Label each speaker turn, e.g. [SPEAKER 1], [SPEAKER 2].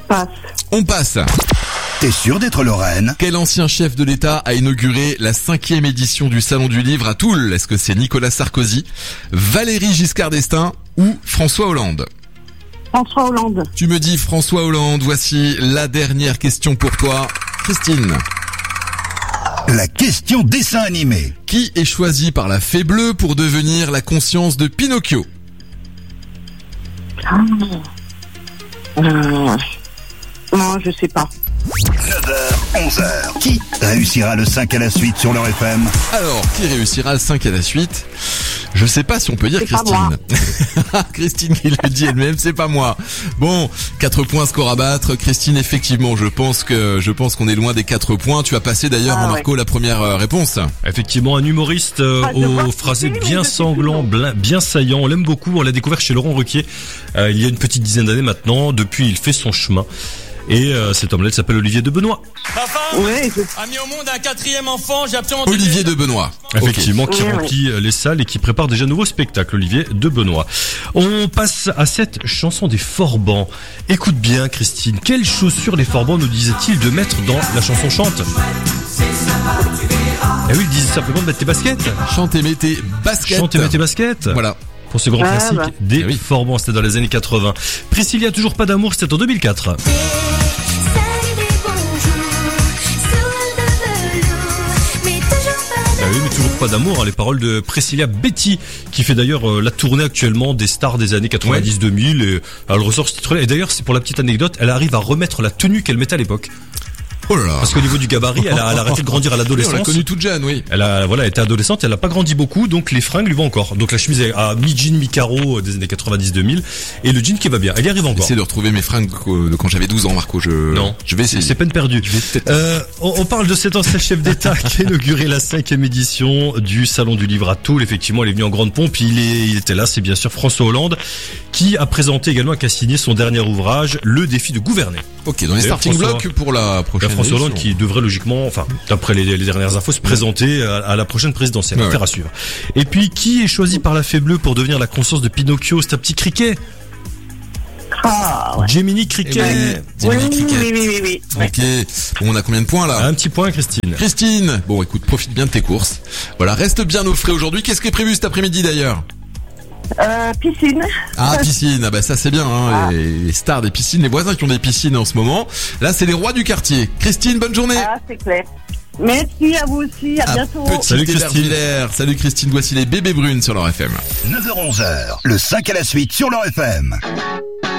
[SPEAKER 1] Passe.
[SPEAKER 2] On passe.
[SPEAKER 3] T'es sûr d'être Lorraine?
[SPEAKER 2] Quel ancien chef de l'État a inauguré la 5e édition du Salon du Livre à Toul? Est-ce que c'est Nicolas Sarkozy, Valéry Giscard d'Estaing ou François Hollande?
[SPEAKER 1] François Hollande.
[SPEAKER 2] Tu me dis François Hollande. Voici la dernière question pour toi, Christine.
[SPEAKER 3] La question dessin animé.
[SPEAKER 2] Qui est choisi par la Fée Bleue pour devenir la conscience de Pinocchio?
[SPEAKER 1] Non, je sais pas.
[SPEAKER 3] 9h, 11h. Qui réussira le 5 à la suite sur leur FM?
[SPEAKER 2] Alors, qui réussira le 5 à la suite? Je sais pas si on peut dire
[SPEAKER 1] C'est pas
[SPEAKER 2] Christine. Christine qui le dit elle-même, c'est pas moi. Bon, 4 points score à battre. Christine, effectivement, je pense qu'on est loin des 4 points. Tu as passé d'ailleurs, Marco, la première réponse.
[SPEAKER 4] Effectivement, un humoriste au phrasé bien sanglant, bien saillant. On l'aime beaucoup. On l'a découvert chez Laurent Ruquier il y a une petite dizaine d'années maintenant. Depuis, il fait son chemin. Et cet homme-là, il s'appelle Olivier de Benoît.
[SPEAKER 5] Ma femme a mis au monde un 4e enfant, j'ai absolument...
[SPEAKER 2] Olivier de Benoît.
[SPEAKER 4] Effectivement, qui remplit les salles et qui prépare déjà un nouveau spectacle, Olivier de Benoît. On passe à cette chanson des Forbans. Écoute bien, Christine, quelles chaussures les Forbans nous disaient-ils de mettre dans la chanson Chante? Eh oui, ils disaient simplement de mettre tes baskets.
[SPEAKER 2] Chante et mets tes baskets.
[SPEAKER 4] Chante et mets tes baskets.
[SPEAKER 2] Voilà.
[SPEAKER 4] Pour ce grand classique des Forbans, c'était dans les années 80. Priscilla, toujours pas d'amour, c'était en 2004. Oui, mais toujours pas d'amour, les paroles de Priscilla Betty, qui fait d'ailleurs la tournée actuellement des stars des années 90-2000, et elle ressort ce titre-là. Et d'ailleurs, c'est pour la petite anecdote, elle arrive à remettre la tenue qu'elle mettait à l'époque.
[SPEAKER 2] Oh là là.
[SPEAKER 4] Parce qu'au niveau du gabarit, elle a arrêté de grandir à l'adolescence.
[SPEAKER 2] On l'a connue toute jeune, oui.
[SPEAKER 4] Elle était adolescente, elle a pas grandi beaucoup, donc les fringues lui vont encore. Donc la chemise à mi-jean, mi-carreau des années 90-2000, et le jean qui va bien. Elle y arrive encore.
[SPEAKER 2] J'essaie de retrouver mes fringues de quand j'avais 12 ans, Marco.
[SPEAKER 4] Non.
[SPEAKER 2] Je vais essayer.
[SPEAKER 4] C'est peine perdue. On parle de cet ancien chef d'État qui a inauguré la 5e édition du Salon du Livre à Toul. Effectivement, il est venu en grande pompe. Il était là, c'est bien sûr François Hollande, qui a présenté également, qui a signé son dernier ouvrage, Le défi de gouverner.
[SPEAKER 2] Ok, dans les starting blocks pour la prochaine.
[SPEAKER 4] François Hollande qui devrait logiquement, enfin, d'après les dernières infos, se présenter à la prochaine présidentielle. Affaire à suivre. Et puis, qui est choisi par la Fée Bleue pour devenir la conscience de Pinocchio? C'est un petit criquet. Jiminy Cricket.
[SPEAKER 1] Oui.
[SPEAKER 2] Ok. Bon, on a combien de points là?
[SPEAKER 4] Un petit point, Christine.
[SPEAKER 2] Christine. Bon, écoute, profite bien de tes courses. Voilà, reste bien au frais aujourd'hui. Qu'est-ce qui est prévu cet après-midi d'ailleurs?
[SPEAKER 1] Piscine.
[SPEAKER 2] Ah, piscine. Ah bah ça c'est bien, hein. Les stars des piscines, les voisins qui ont des piscines en ce moment. Là, c'est les rois du quartier. Christine, bonne journée.
[SPEAKER 1] Ah, c'est clair. Merci à vous aussi, à bientôt.
[SPEAKER 4] Salut Christine.
[SPEAKER 2] Salut Christine, voici les bébés brunes sur leur FM.
[SPEAKER 3] 9h, 11h. Le 5 à la suite sur leur FM.